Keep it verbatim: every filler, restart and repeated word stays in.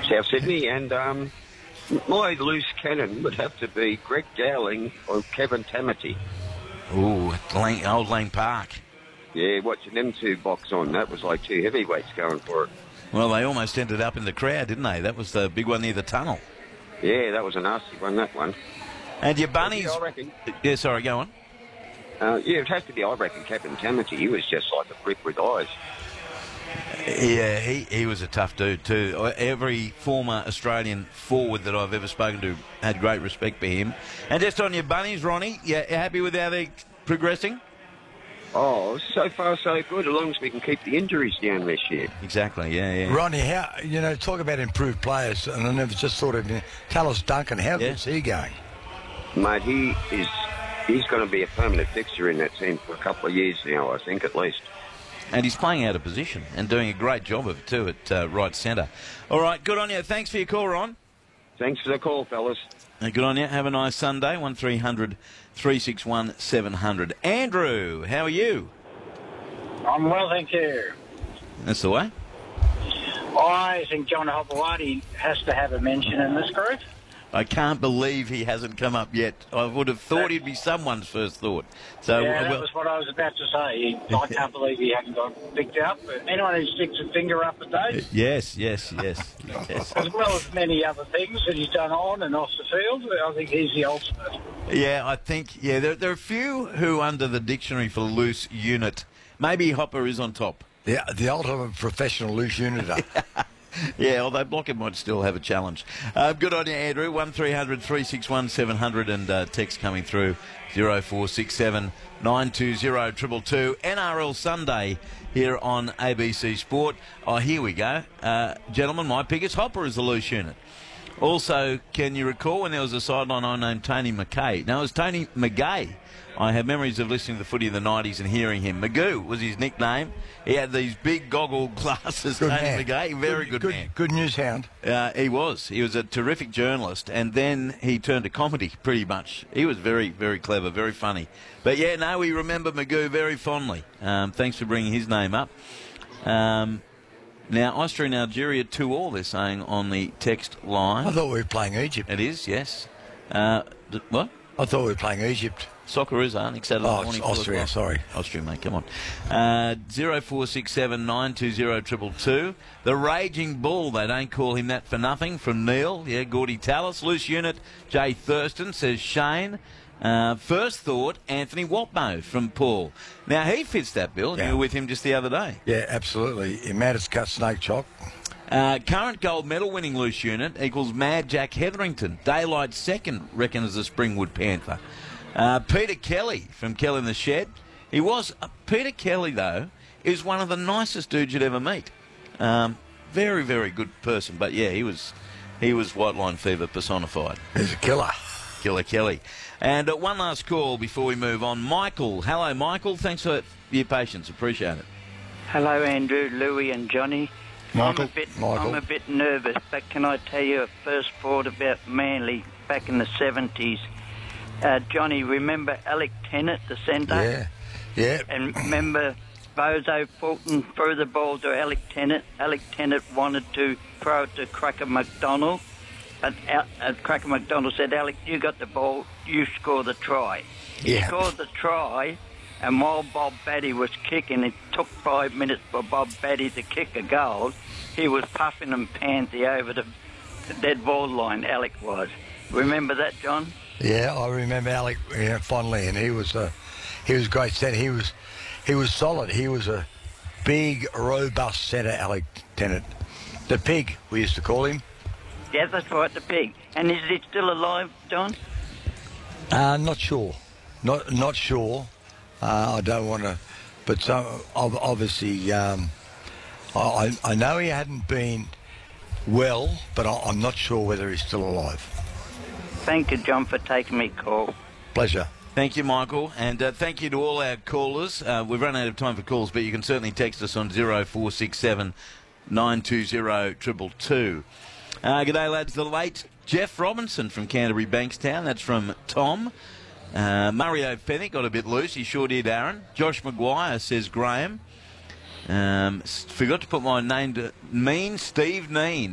South Sydney, and um, my loose cannon would have to be Greg Dowling or Kevin Tamati. Ooh, Lane, old Lane Park. Yeah, watching them two box on, that was like two heavyweights going for it. Well, they almost ended up in the crowd, didn't they? That was the big one near the tunnel. Yeah, that was a nasty one, that one. And your bunnies... Yeah, I reckon. Yeah, sorry, go on. Uh, yeah, it has to be, I reckon, Captain Tamati. He was just like a brick with eyes. Yeah, he, he was a tough dude too. Every former Australian forward that I've ever spoken to had great respect for him. And just on your bunnies, Ronnie, you happy with how they're progressing? Oh, so far so good, as long as we can keep the injuries down this year. Exactly, yeah, yeah. Ronnie, how, you know, talk about improved players, and I never just thought of, you know, Tallis Duncan, how Yeah. good's he going? Mate, he is, he's going to be a permanent fixture in that team for a couple of years now, I think, at least. And he's playing out of position and doing a great job of it too at uh, right centre. All right, good on you. Thanks for your call, Ron. Thanks for the call, fellas. Uh, good on you. Have a nice Sunday. one three hundred three six one seven hundred. Andrew, how are you? I'm well, thank you. That's the way. I think John Hopewadi has to have a mention in this group. I can't believe he hasn't come up yet. I would have thought he'd be someone's first thought. So, yeah, that well, was what I was about to say. I can't believe he hasn't got picked up. But anyone who sticks a finger up a day, yes, yes, yes, yes. as well as many other things that he's done on and off the field, I think he's the ultimate. Yeah, I think, yeah, there, there are a few who under the dictionary for loose unit. Maybe Hopper is on top. The, the ultimate professional loose uniter. Yeah, although Blocker might still have a challenge. Uh, good on you, Andrew. one three hundred three six one seven hundred and uh, text coming through zero four six seven nine two zero two two two. N R L Sunday here on A B C Sport. Oh, here we go. Uh, gentlemen, my pick is Hopper as the loose unit. Also, can you recall when there was a sideline I named Tony McKay? Now, it was Tony McGay. I have memories of listening to the footy in the nineties and hearing him. Magoo was his nickname. He had these big goggle glasses, Good Tony man. McGay. Very good, good man. Good news hound. Uh, he was. He was a terrific journalist, and then he turned to comedy pretty much. He was very, very clever, very funny. But, yeah, no, we remember Magoo very fondly. Um, thanks for bringing his name up. Um, now, Austria and Algeria two all, they're saying on the text line. I thought we were playing Egypt. It is, yes. Uh, d- what? I thought we were playing Egypt. Socceroos are next Saturday Oh, morning. it's four Austria, o'clock. sorry. Austria, mate, come on. Uh, zero four six seven nine two zero two two two. The Raging Bull, they don't call him that for nothing, from Neil. Yeah, Gordy Tallis. Loose unit, Jay Thurston, says Shane. Uh, first thought, Anthony Watmo from Paul. Now, he fits that bill. Yeah. You were with him just the other day. Yeah, absolutely. Maddox cut snake chalk. Uh, current gold medal winning loose unit equals Mad Jack Hetherington. Daylight second, reckon, as a Springwood Panther. Uh, Peter Kelly from Kelly in the Shed. He was, uh, Peter Kelly, though, is one of the nicest dudes you'd ever meet. Um, very, very good person. But, yeah, he was he was White Line Fever personified. He's a killer. Killer Kelly. And uh, one last call before we move on. Michael. Hello, Michael. Thanks for your patience. Appreciate it. Hello, Andrew, Louie and Johnny. Michael, I'm a bit, Michael. I'm a bit nervous, but can I tell you a first thought about Manly back in the seventies? Uh, Johnny, remember Alec Tennant, the centre? Yeah, yeah. And remember Bozo Fulton threw the ball to Alec Tennant. Alec Tennant wanted to throw it to Cracker McDonald. But Al- uh, Cracker McDonald said, Alec, you got the ball, you score the try. He Yeah. scored the try, and while Bob Batty was kicking, it took five minutes for Bob Batty to kick a goal. He was puffing and panty over the, the dead ball line, Alec was. Remember that, John? Yeah, I remember Alec yeah, fondly, and he was a he was a great centre. He was he was solid. He was a big, robust centre, Alec Tennant. The pig, we used to call him. Yeah, that's right, the pig. And is he still alive, John? Uh, not sure. Not not sure. Uh, I don't want to, but so, ob- obviously, um, I, I know he hadn't been well, but I, I'm not sure whether he's still alive. Thank you, John, for taking me call. Pleasure. Thank you, Michael, and uh, thank you to all our callers. Uh, we've run out of time for calls, but you can certainly text us on zero four six seven nine two zero two two two. Uh, g'day, lads. The late Jeff Robinson from Canterbury Bankstown. That's from Tom. Uh, Murray O'Fennick got a bit loose. He sure did, Aaron. Josh Maguire, says Graham. Um, s- forgot to put my name to Mean Steve Neen.